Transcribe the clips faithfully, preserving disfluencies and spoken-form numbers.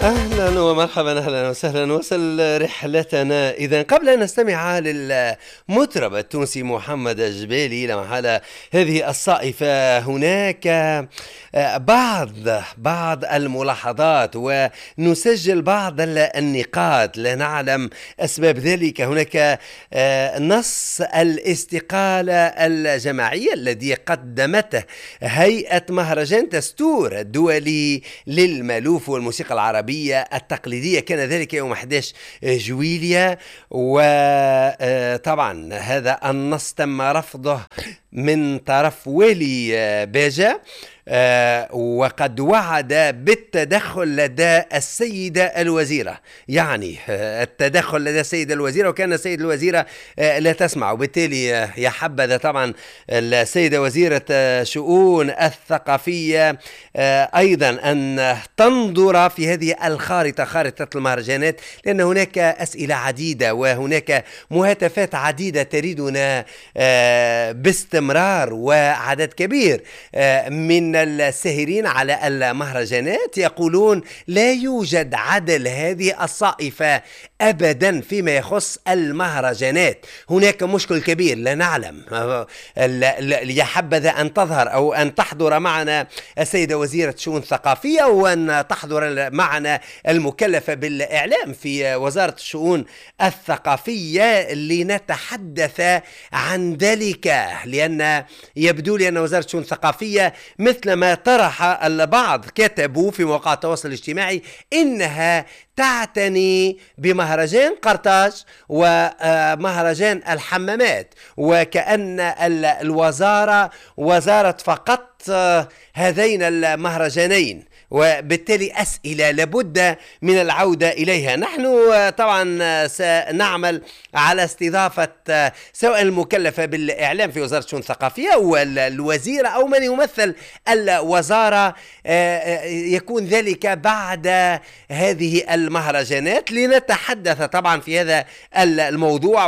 أهلا ومرحبا، أهلا وسهلا. وصل رحلتنا إذا قبل أن نستمع للمطرب التونسي محمد الجبالي لمحل هذه الصائفة. هناك بعض بعض الملاحظات ونسجل بعض النقاط، لا نعلم أسباب ذلك. هناك نص الاستقالة الجماعية الذي قدمته هيئة مهرجان تستور الدولي للمألوف والموسيقى العربية التقليدية، كان ذلك يوم أحد عشر جويلية. وطبعا هذا النص تم رفضه من طرف والي باجة، آه وقد وعد بالتدخل لدى السيدة الوزيرة، يعني آه التدخل لدى السيدة الوزيرة، وكان السيدة الوزيرة آه لا تسمع. وبالتالي آه يا حبذا طبعا السيدة وزيرة آه شؤون الثقافية آه أيضا أن تنظر في هذه الخارطة، خارطة المهرجانات، لأن هناك أسئلة عديدة وهناك مهاتفات عديدة تريدنا آه باستمرار، وعدد كبير آه من الساهرين على المهرجانات يقولون لا يوجد عدل هذه الصائفة أبدا فيما يخص المهرجانات. هناك مشكل كبير، لا نعلم. يا حبذا أن تظهر أو أن تحضر معنا السيدة وزيرة شؤون ثقافية، وأن تحضر معنا المكلفة بالإعلام في وزارة الشؤون الثقافية لنتحدث عن ذلك، لأن يبدو لي أن وزارة الشؤون الثقافية مثل ما طرح البعض كتبوا في مواقع التواصل الاجتماعي إنها تعتني بمهرجان قرطاج ومهرجان الحمامات، وكأن الوزارة وزارة فقط هذين المهرجانين، وبالتالي أسئلة لابد من العودة إليها. نحن طبعا سنعمل على استضافة سواء المكلفة بالإعلام في وزارة الشؤون الثقافية والوزيرة أو من يمثل الوزارة، يكون ذلك بعد هذه المهرجانات، لنتحدث طبعا في هذا الموضوع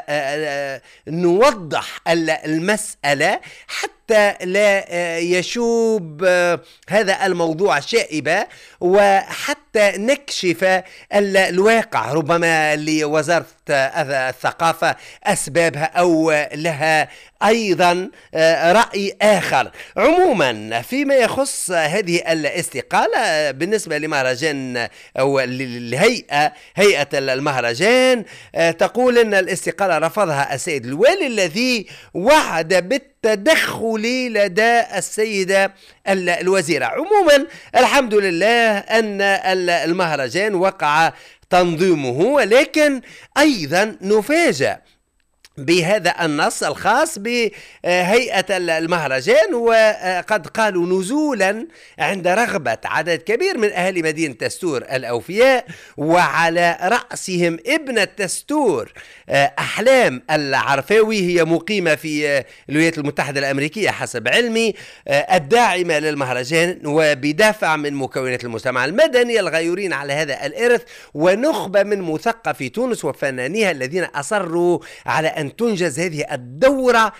ونوضح المسألة حتى لا يشوب هذا الموضوع شائبة، وحتى نكشف الواقع ربما لوزارة الثقافة أسبابها أو لها أيضا رأي آخر. عموما فيما يخص هذه الاستقالة بالنسبة لمهرجان أو الهيئة هيئة المهرجان، تقول أن الاستقالة رفضها السيد الوالي الذي وعد بالتدخل لدى السيدة الوزيرة. عموما الحمد لله أن المهرجان وقع تنظيمه، ولكن أيضا نفاجأ بهذا النص الخاص بهيئة المهرجان، وقد قالوا نزولا عند رغبة عدد كبير من أهل مدينة تستور الأوفياء، وعلى رأسهم ابنة تستور أحلام العرفاوي، هي مقيمة في الولايات المتحدة الأمريكية حسب علمي، الداعمة للمهرجان وبدافع من مكونات المجتمع المدني الغيورين على هذا الإرث، ونخبة من مثقفي تونس وفنانيها الذين أصروا على أن تنجز هذه الدورة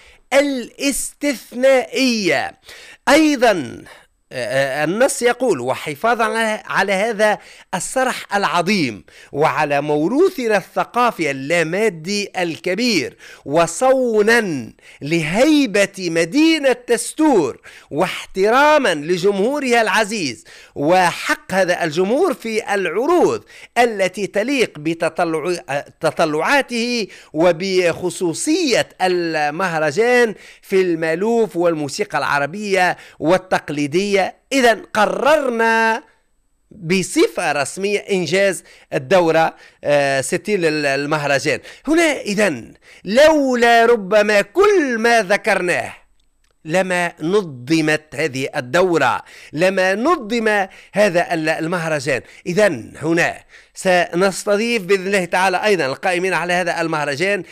الاستثنائية. أيضا النص يقول وحفاظا على هذا الصرح العظيم وعلى موروثنا الثقافي اللامادي الكبير، وصونا لهيبة مدينة تستور، واحتراما لجمهورها العزيز وحق هذا الجمهور في العروض التي تليق بتطلعاته وبخصوصية المهرجان في المألوف والموسيقى العربية والتقليدية. إذن قررنا بصفة رسمية إنجاز الدورة ستين للمهرجان. هنا إذن لولا ربما كل ما ذكرناه لما نظمت هذه الدورة، لما نظم هذا المهرجان. إذن هنا سنستضيف بإذن الله تعالى أيضا القائمين على هذا المهرجان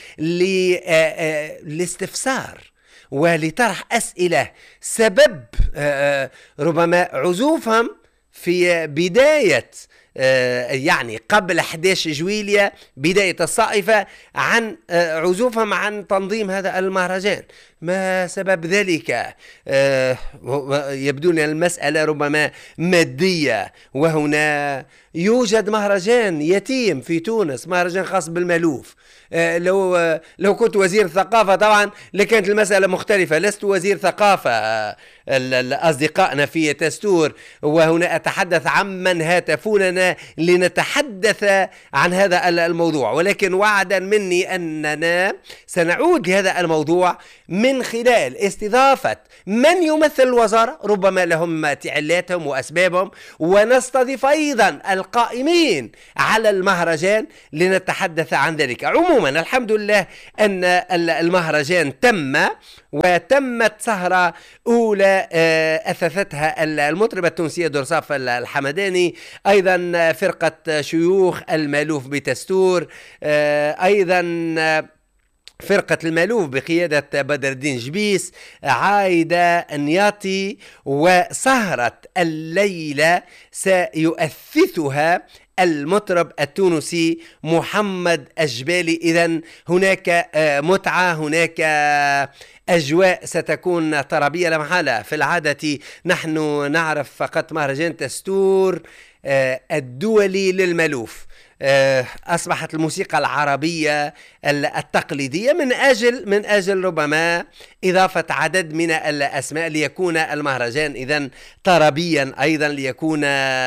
للاستفسار ولطرح أسئلة سبب ربما عزوفهم في بداية يعني قبل أحد عشر جويلية بداية الصائفة عن عزوفهم عن تنظيم هذا المهرجان. ما سبب ذلك؟ يبدو لي المسألة ربما مادية، وهنا يوجد مهرجان يتيم في تونس، مهرجان خاص بالمألوف. لو لو كنت وزير ثقافة طبعا لكانت المسألة مختلفة. لست وزير ثقافة أصدقائنا في تستور، وهنا أتحدث عمن هاتفوننا لنتحدث عن هذا الموضوع، ولكن وعدا مني أننا سنعود لهذا الموضوع من خلال استضافة من يمثل الوزارة، ربما لهم تعلاتهم وأسبابهم، ونستضيف أيضا القائمين على المهرجان لنتحدث عن ذلك. عموما الحمد لله أن المهرجان تم، وتمت سهرة أولى أثثتها المطربة التونسية درصاف الحمداني، أيضا فرقة شيوخ المألوف بتستور، أيضا فرقة المألوف بقيادة بدر الدين جبيس، عايدة نياطي. وسهرة الليلة سيؤثثها المطرب التونسي محمد الجبالي. إذن هناك متعة، هناك أجواء ستكون طربية لا محالة. في العادة نحن نعرف فقط مهرجان تستور الدولي للمألوف. أصبحت الموسيقى العربية التقليدية من أجل من أجل ربما إضافة عدد من الأسماء ليكون المهرجان إذن طربيا أيضا، ليكون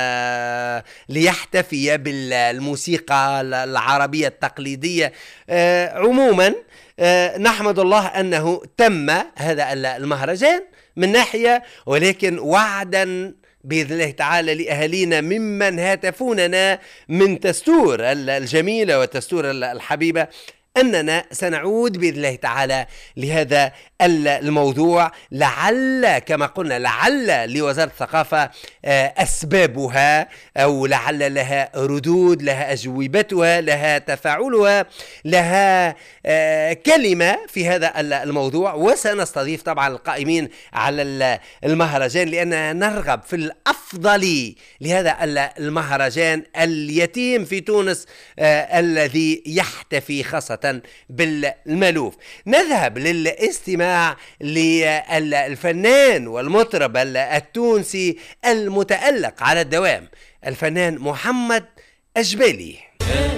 ليحتفي بالموسيقى العربية التقليدية. عموما نحمد الله أنه تم هذا المهرجان من ناحية، ولكن وعدا بإذن الله تعالى لأهالينا ممن هاتفوننا من تستور الجميلة وتستور الحبيبة أننا سنعود بإذن الله تعالى لهذا الموضوع، لعل كما قلنا لعل لوزارة الثقافة أسبابها، أو لعل لها ردود، لها أجوبتها، لها تفاعلها، لها كلمة في هذا الموضوع. وسنستضيف طبعا القائمين على المهرجان لأننا نرغب في الأفضل لهذا المهرجان اليتيم في تونس الذي يحتفي خاصة بالمألوف. نذهب للاستماع للفنان والمطرب التونسي المتألق على الدوام، الفنان محمد الجبالي.